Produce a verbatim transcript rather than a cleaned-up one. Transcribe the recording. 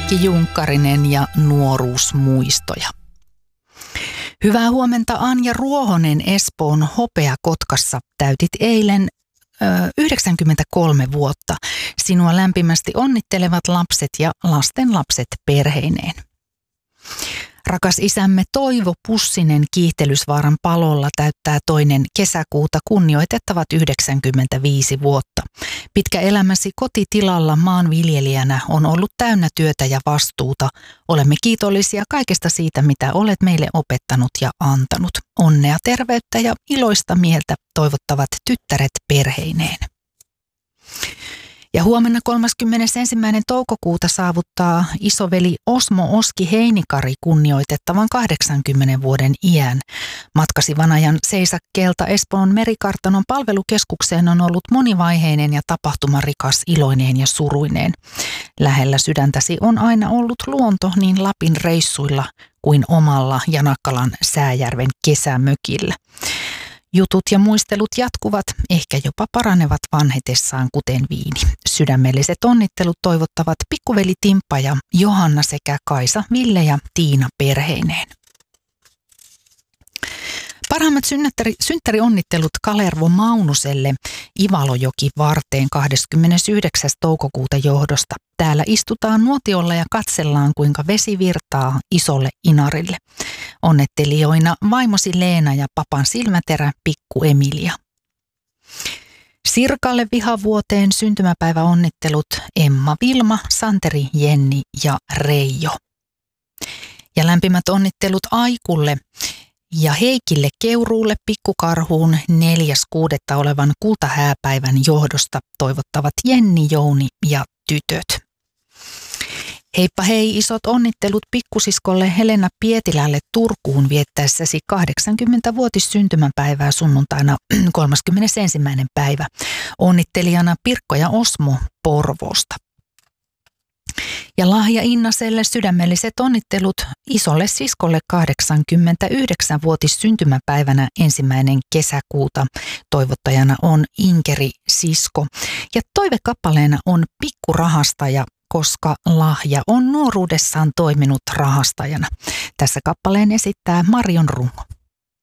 Heikki Junkkarinen ja nuoruusmuistoja. Hyvää huomenta, Anja Ruohonen Espoon Hopeakotkassa. Täytit eilen ö, yhdeksänkymmentäkolme vuotta. Sinua lämpimästi onnittelevat lapset ja lastenlapset perheineen. Rakas isämme Toivo Pussinen Kiihtelysvaaran palolla täyttää toinen kesäkuuta kunnioitettavat yhdeksänkymmentäviisi vuotta. Pitkä elämäsi kotitilalla maanviljelijänä on ollut täynnä työtä ja vastuuta. Olemme kiitollisia kaikesta siitä, mitä olet meille opettanut ja antanut. Onnea, terveyttä ja iloista mieltä toivottavat tyttäret perheineen. Ja huomenna kolmaskymmenesensimmäinen toukokuuta saavuttaa isoveli Osmo Oski Heinikari kunnioitettavan kahdeksankymmenen vuoden iän. Matkasi Vanajan seisakkeelta Espoon merikartanon palvelukeskukseen on ollut monivaiheinen ja tapahtumarikas iloineen ja suruineen. Lähellä sydäntäsi on aina ollut luonto niin Lapin reissuilla kuin omalla Janakkalan Sääjärven kesämökillä. Jutut ja muistelut jatkuvat, ehkä jopa paranevat vanhetessaan kuten viini. Sydämelliset onnittelut toivottavat pikkuveli Timppa ja Johanna sekä Kaisa, Ville ja Tiina perheineen. Parhaimmat synttäri, synttärionnittelut Kalervo Maunuselle Ivalojoki varteen kahdeskymmenesyhdeksäs toukokuuta johdosta. Täällä istutaan nuotiolla ja katsellaan, kuinka vesi virtaa isolle inarille. Onnettelijoina vaimosi Leena ja papan silmäterä pikku Emilia. Sirkalle vihavuoteen syntymäpäiväonnittelut Emma, Vilma, Santeri, Jenni ja Reijo. Ja lämpimät onnittelut Aikulle ja Heikille Keuruulle pikkukarhuun neljäs kuudetta olevan kultahääpäivän johdosta toivottavat Jenni, Jouni ja tytöt. Heippa hei, isot onnittelut pikkusiskolle Helena Pietilälle Turkuun viettäessäsi kahdeksankymmenvuotis syntymäpäivää sunnuntaina kolmaskymmenesensimmäinen päivä. Onnittelijana Pirkko ja Osmo Porvoosta. Ja Lahja Innaselle sydämelliset onnittelut isolle siskolle kahdeksankymmentäyhdeksänvuotis syntymäpäivänä ensimmäinen kesäkuuta. Toivottajana on Inkeri sisko ja toivekappaleena on Pikkurahastaja, koska Lahja on nuoruudessaan toiminut rahastajana. Tässä kappaleen esittää Marion runko.